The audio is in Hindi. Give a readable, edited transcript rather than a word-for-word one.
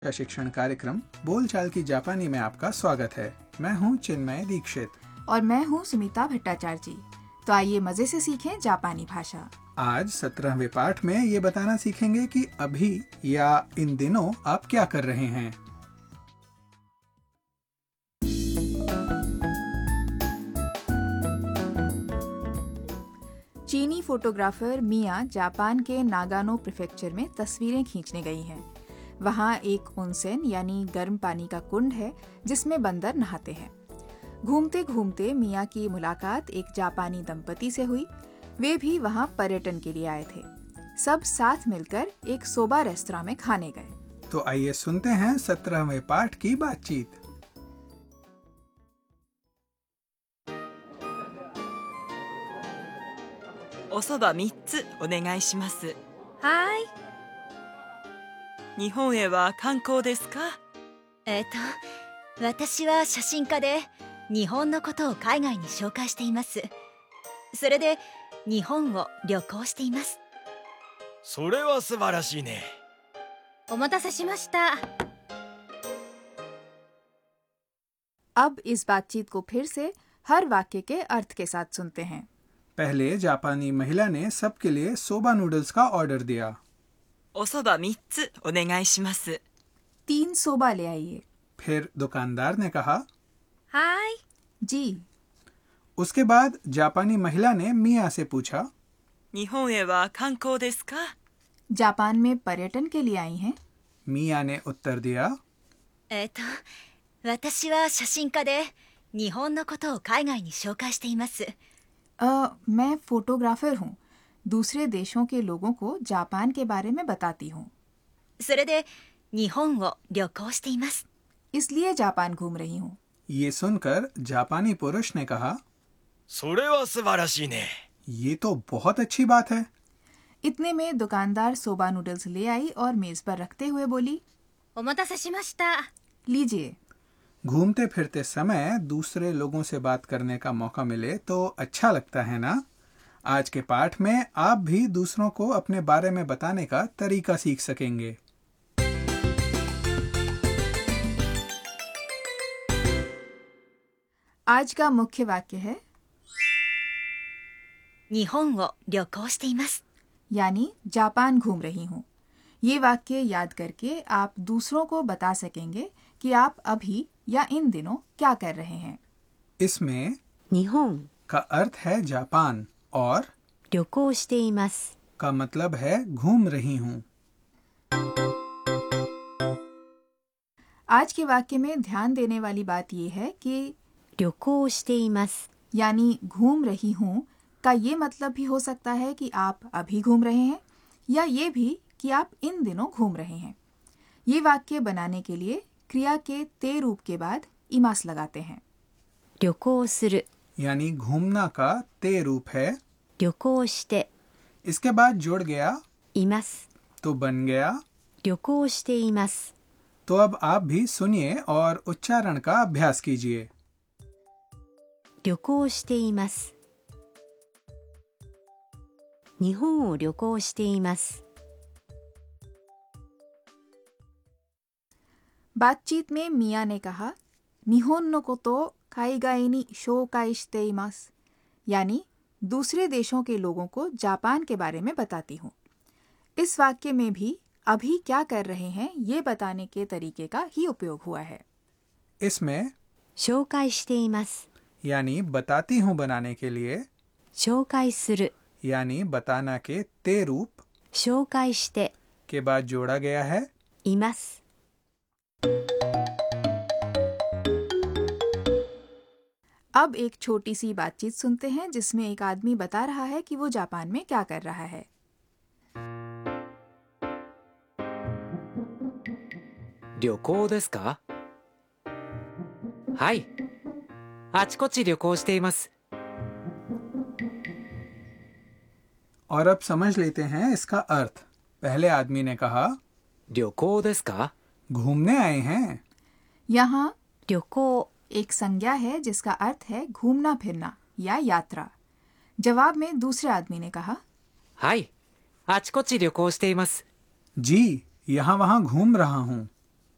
प्रशिक्षण कार्यक्रम बोलचाल की जापानी में आपका स्वागत है। मैं हूं चिन्मय दीक्षित और मैं हूं सुमिता भट्टाचार्य जी। तो आइए मजे से सीखें जापानी भाषा। आज 17वें पाठ में ये बताना सीखेंगे कि अभी या इन दिनों आप क्या कर रहे हैं। चीनी फोटोग्राफर मिया जापान के नागानो प्रीफेक्चर में तस्वीरें खींचने गई हैं। वहाँ एक ओनसेन यानी गर्म पानी का कुंड है जिसमें बंदर नहाते हैं। घूमते घूमते मिया की मुलाकात एक जापानी दंपति से हुई। वे भी वहाँ पर्यटन के लिए आए थे। सब साथ मिलकर एक सोबा रेस्तरां में खाने गए। तो आइए सुनते हैं 17वें पाठ की बातचीत। おそば3つお願いします。 はい。 日本へは観光ですか？ 私は写真家で日本のことを海外に紹介しています。それで日本を旅行しています。 それは素晴らしいね。 お待たせしました。 अब इस बातचीत को फिर से हर वाक्य के अर्थ के साथ सुनते हैं। पहले जापानी महिला ने सबके लिए सोबा नूडल्स का ऑर्डर दिया। おそば3つお願いします。 3 सोबा ले आइए। फिर दुकानदार ने कहा はい。 जी। उसके बाद जापानी महिला ने मिया से पूछा 日本へは観光ですか？ जापान में पर्यटन के लिए आई हैं? मिया ने उत्तर दिया 私は写真家で日本のことを海外に紹介しています。 मैं फोटोग्राफर हूँ। दूसरे देशों के लोगों को जापान के बारे में बताती हूँ। それで日本を旅行しています。 इसलिए जापान घूम रही हूँ। ये सुनकर जापानी पुरुष ने कहा それは素晴らしいね。 ये तो बहुत अच्छी बात है। इतने में दुकानदार सोबा नूडल्स ले आई और मेज पर रखते हुए बोली お待たせしました。 लीजिए। घूमते फिरते समय दूसरे लोगों से बात करने का मौका मिले तो अच्छा लगता है ना। आज के पाठ में आप भी दूसरों को अपने बारे में बताने का तरीका सीख सकेंगे। आज का मुख्य वाक्य है 日本を旅行しています。 यानी जापान घूम रही हूँ। ये वाक्य याद करके आप दूसरों को बता सकेंगे कि आप अभी या इन दिनों क्या कर रहे हैं। इसमें 日本 का अर्थ है जापान और 旅行しています。 का मतलब है घूम रही हूँ। आज के वाक्य में ध्यान देने वाली बात यह है कि 旅行しています。 यानी घूम रही हूँ का ये मतलब भी हो सकता है कि आप अभी घूम रहे हैं या ये भी कि आप इन दिनों घूम रहे हैं। ये वाक्य बनाने के लिए क्रिया के ते रूप के बाद इमास लगाते हैं। 旅行する。 यानी घूमना का ते रूप है। 旅行して इसके बाद जुड़ गया います。 तो बन गया। 旅行しています。 तो अब आप भी सुनिए और उच्चारण का अभ्यास कीजिए। 旅行しています。日本を旅行しています。 बातचीत में मिया ने कहा निहोन नो कोतो काईगाई नि शोकाई शिते इमासु, यानी दूसरे देशों के लोगों को जापान के बारे में बताती हूँ। इस वाक्य में भी अभी क्या कर रहे हैं ये बताने के तरीके का ही उपयोग हुआ है। इसमें 紹介しています。 यानी बताती हूँ बनाने के लिए 紹介する。 यानी बताना के ते रूप 紹介して के बाद जोड़ा गया है います。 अब एक छोटी सी बातचीत सुनते हैं जिसमें एक आदमी बता रहा है कि वो जापान में क्या कर रहा है। 旅行ですか？はい。あちこち旅行しています。 और अब समझ लेते हैं इसका अर्थ। पहले आदमी ने कहा 旅行ですか？ घूमने आए हैं। यहाँ 旅行 एक संज्ञा है जिसका अर्थ है घूमना फिरना या यात्रा। जवाब में दूसरे आदमी ने कहा はい。あちこち旅行しています。 जी यहाँ वहाँ घूम रहा हूँ।